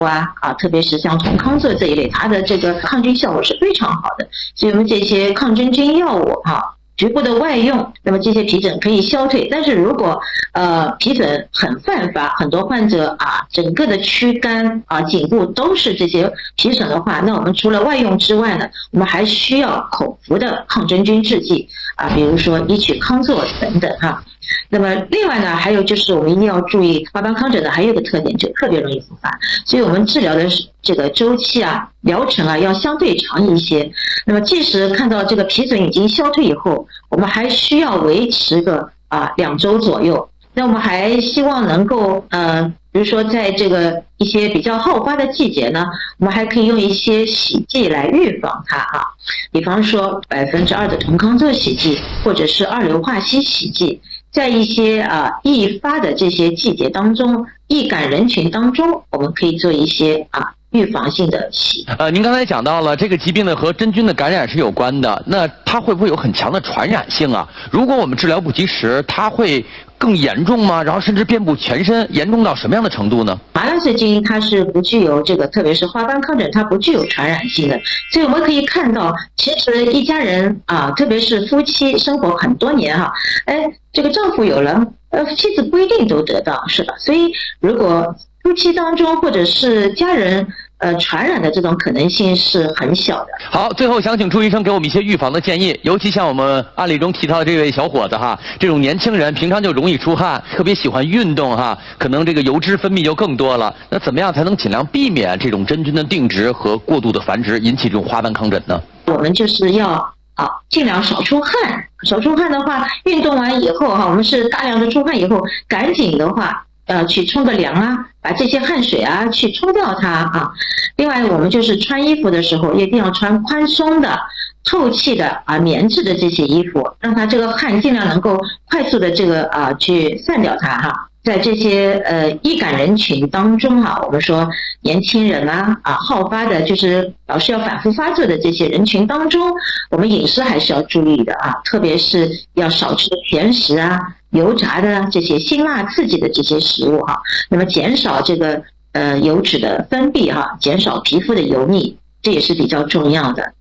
特别是像酮康唑这一类，它的这个抗菌效果是非常好的。所以我们这些抗真菌药物局部的外用，那么这些皮疹可以消退。但是如果皮疹很泛发，很多患者整个的躯干颈部都是这些皮疹的话，那我们除了外用之外呢，我们还需要口服的抗真菌制剂比如说伊曲康唑等等那么另外呢，还有就是我们一定要注意花斑糠疹呢，还有一个特点，就特别容易复发，所以我们治疗的这个周期疗程要相对长一些。那么即使看到这个皮疹已经消退以后，我们还需要维持个2周左右。那我们还希望能够比如说在这个一些比较好发的季节呢，我们还可以用一些洗剂来预防它比方说2%的酮康唑洗剂，或者是二硫化硒洗剂。在一些易发的这些季节当中，易感人群当中，我们可以做一些预防性的洗。 您刚才讲到了这个疾病呢和真菌的感染是有关的，那它会不会有很强的传染性如果我们治疗不及时，它会更严重吗？然后甚至遍布全身，严重到什么样的程度呢？ 麻烂氏菌它是不具有这个，特别是花斑糠疹，它不具有传染性的。所以我们可以看到，其实一家人特别是夫妻生活很多年这个丈夫有了，妻子不一定都得到，是吧？所以如果夫妻当中或者是家人传染的这种可能性是很小的。 好，最后想请朱医生给我们一些预防的建议，尤其像我们案例中提到的这位小伙子这种年轻人平常就容易出汗，特别喜欢运动可能这个油脂分泌就更多了。那怎么样才能尽量避免这种真菌的定植和过度的繁殖，引起这种花斑糠疹呢？ 我们就是要尽量少出汗。少出汗的话，运动完以后我们是大量的出汗以后，赶紧的话去冲个凉把这些汗水去冲掉它另外我们就是穿衣服的时候一定要穿宽松的透气的棉质的这些衣服，让它这个汗尽量能够快速的这个去散掉它在这些易感人群当中我们说年轻人好发的，就是老是要反复发作的这些人群当中，我们饮食还是要注意的特别是要少吃甜食油炸的这些辛辣刺激的这些食物那么减少这个油脂的分泌减少皮肤的油腻，这也是比较重要的。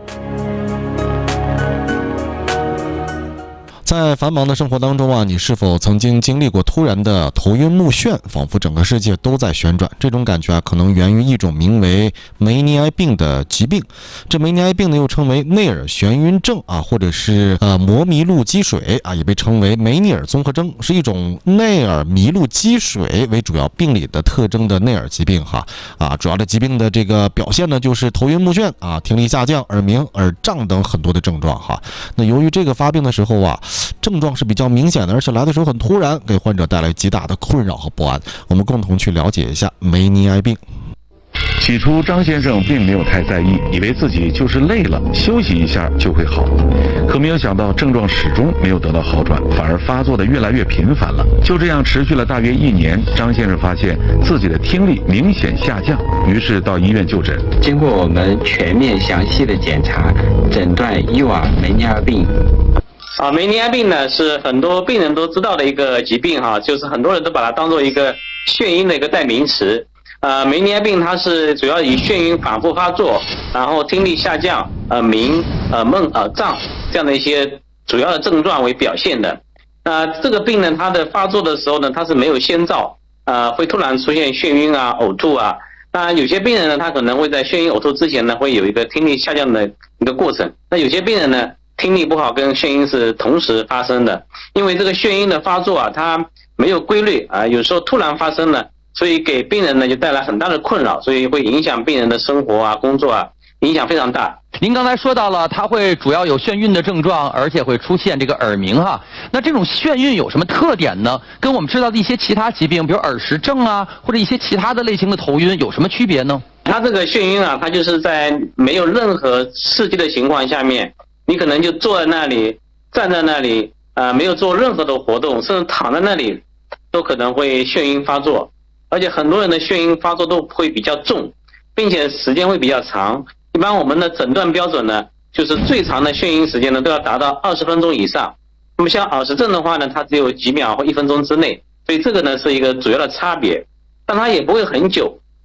在繁忙的生活当中你是否曾经经历过突然的头晕目眩，仿佛整个世界都在旋转？这种感觉可能源于一种名为梅尼埃病的疾病。这梅尼埃病呢又称为内耳眩晕症或者是膜迷路积水也被称为梅尼尔综合征，是一种内耳迷路积水为主要病理的特征的内耳疾病主要的疾病的这个表现呢就是头晕目眩听力下降、耳鸣、耳胀等很多的症状那由于这个发病的时候症状是比较明显的，而且来的时候很突然，给患者带来极大的困扰和不安。我们共同去了解一下梅尼埃病。 起初张先生并没有太在意，以为自己就是累了，休息一下就会好。可没有想到症状始终没有得到好转，反而发作的越来越频繁了。就这样持续了大约1年，张先生发现自己的听力明显下降，于是到医院就诊。 经过我们全面详细的检查，诊断伊瓦梅尼埃病。 梅尼埃病呢是很多病人都知道的一个疾病就是很多人都把它当做一个眩晕的一个代名词。梅尼埃病它是主要以眩晕反复发作，然后听力下降、耳鸣、耳闷、耳胀这样的一些主要的症状为表现的。这个病呢，它的发作的时候呢，它是没有先兆，会突然出现眩晕呕吐当然有些病人呢，他可能会在眩晕呕吐之前呢，会有一个听力下降的一个过程。那有些病人呢，听力不好跟眩晕是同时发生的，因为这个眩晕的发作它没有规律有时候突然发生了，所以给病人呢就带来很大的困扰，所以会影响病人的生活工作影响非常大。 您刚才说到了，它会主要有眩晕的症状，而且会出现这个耳鸣那这种眩晕有什么特点呢？跟我们知道的一些其他疾病，比如耳石症或者一些其他的类型的头晕有什么区别呢？ 它这个眩晕它就是在没有任何刺激的情况下面，你可能就坐在那里、站在那里没有做任何的活动，甚至躺在那里都可能会眩晕发作。而且很多人的眩晕发作都会比较重，并且时间会比较长。一般我们的诊断标准呢，就是最长的眩晕时间呢都要达到20分钟以上。那么像耳石症的话呢，它只有几秒或1分钟之内，所以这个呢是一个主要的差别，但它也不会很久。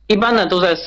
一般呢都在